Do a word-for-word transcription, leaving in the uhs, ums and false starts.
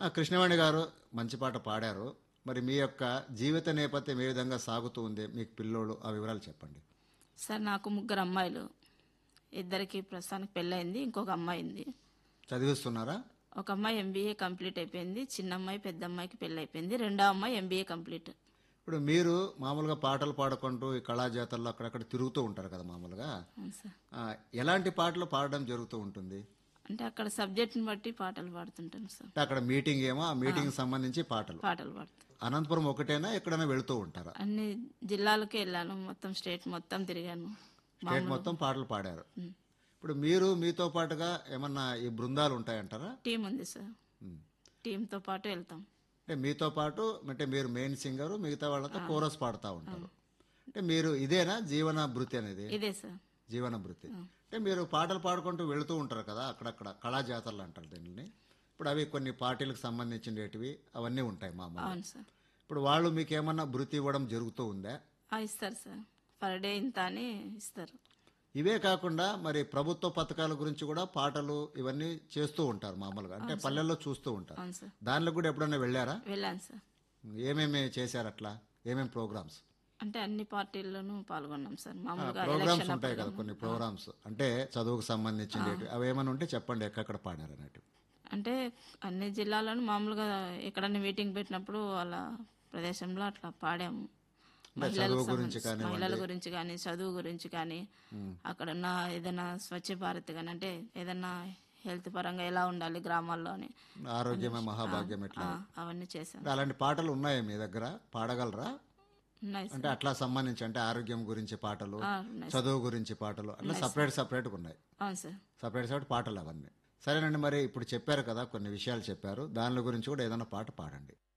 ఆ! కృష్ణవేణి గారు మంచి పాట పాడారు. మరి మీ యొక్క జీవిత నేపథ్యం ఏ విధంగా సాగుతూ ఉంది? మీకు పిల్లోళ్ళు ఆ వివరాలు చెప్పండి. సార్ నాకు ముగ్గురు అమ్మాయిలు. ఇద్దరికి ప్రస్తుతానికి పెళ్ళయింది. ఇంకొక అమ్మాయి ఉంది. చదివిస్తున్నారా? ఒక అమ్మాయి ఎంబీఏ కంప్లీట్ అయిపోయింది. చిన్న అమ్మాయి పెద్ద అమ్మాయికి పెళ్ళి అయిపోయింది. రెండో అమ్మాయి ఎంబీఏ కంప్లీట్. ఇప్పుడు మీరు మామూలుగా పాటలు పాడుకుంటూ ఈ కళాజాతరలో అక్కడక్కడ తిరుగుతూ ఉంటారు కదా మామూలుగా. అవును సార్. ఆ, ఎలాంటి పాటలు పాడడం జరుగుతూ ఉంటుంది? అంటే అక్కడ సబ్జెక్ట్ని బట్టి పాటలు పాడుతుంటాను సార్. అంటే అక్కడ మీటింగ్ ఏమో ఆ మీటింగ్ సంబంధించి పాటలు. పాటలు పాడుతాను. అనంతపురం ఒకటేనా ఎక్కడైనా వెళుతూ ఉంటారా? అన్ని జిల్లాలకే వెళ్ళాను. మొత్తం స్టేట్ మొత్తం తిరిగాను. స్టేట్ మొత్తం పాటలు పాడారు. ఇప్పుడు మీరు మీతో పాటుగా ఏమన్నా ఈ బృందాలు ఉంటాయంటారా? టీం ఉంది సార్. ఉమ్. టీంతో పాటు వెళ్తాం. అంటే మీతో పాటు అంటే మీరు మెయిన్ సింగరు, మిగతా వాళ్ళతో కోరస్ పాడుతూ ఉంటారు. అంటే మీరు ఇదేనా జీవన భృతి అనేది? ఇదే సార్. జీవన భృతి అంటే మీరు పాటలు పాడుకుంటూ వెళుతూ ఉంటారు కదా అక్కడక్కడ కళాజాతరలు అంటారు దీనిని. ఇప్పుడు అవి కొన్ని పార్టీలకు సంబంధించినవి అవన్నీ ఉంటాయి మామూలు. అవును సార్. ఇప్పుడు వాళ్ళు మీకు ఏమన్నా భృతి ఇవ్వడం జరుగుతూ ఉందా? ఆ, ఇస్తారు సార్. పర్ డే ఇంత అని ఇస్తారు. ఇవే కాకుండా మరి ప్రభుత్వ పథకాల గురించి కూడా పాటలు ఇవన్నీ చేస్తూ ఉంటారు మామూలుగా, అంటే పల్లెల్లో చూస్తూ ఉంటారు. అవును సార్. దానిలో కూడా ఎప్పుడైనా వెళ్ళారా? వెళ్ళాను సార్. ఏమేమి చేశారు అట్లా? ఏమేమి ప్రోగ్రామ్స్? అంటే అన్ని పార్టీల్లోనూ పాల్గొన్నాం సార్. మామూలుగా ప్రోగ్రామ్స్ ఎలక్షన్ ఉంటాయి అప్పుడు కదా కొన్ని ప్రోగ్రామ్స్, అంటే చదువుకు సంబంధించినవి అవి ఏమైనా ఉంటే చెప్పండి ఎక్కడెక్కడ పాడారు అన్నట్టు. అంటే అన్ని జిల్లాలను మామూలుగా ఎక్కడన్నా మీటింగ్ పెట్టినప్పుడు వాళ్ళ ప్రదేశంలో అట్లా పాడాము. మహిళలకు చదువు గురించి సంబంధించి- కానివ్వండి. మహిళల గురించి కానీ చదువు గురించి కానీ అక్కడ ఉన్న ఏదైనా స్వచ్ఛ భారత్ కానీ అంటే ఏదైనా హెల్త్ పరంగా ఎలా ఉండాలి గ్రామాల్లో అని ఆరోగ్యమే మహాభాగ్యం ఎట్లా, ఆ, అవన్నీ చేశాను. అంటే అలాంటి పాటలు ఉన్నాయా మీ దగ్గర? పాడగలరా? ఉన్నాయి సార్. అంటే అట్లా సంబంధించి అంటే ఆరోగ్యం గురించి పాటలు, ఆ, ఉన్నాయి సార్. చదువు గురించి పాటలు అట్లా సపరేట్ సపరేట్గా ఉన్నాయి. అవును సార్. సపరేట్ సపరేట్ పాటలు అవన్నీ. సరేనండి, మరి ఇప్పుడు చెప్పారు కదా కొన్ని విషయాలు చెప్పారు, దాని గురించి కూడా ఏదైనా పాట పాడండి.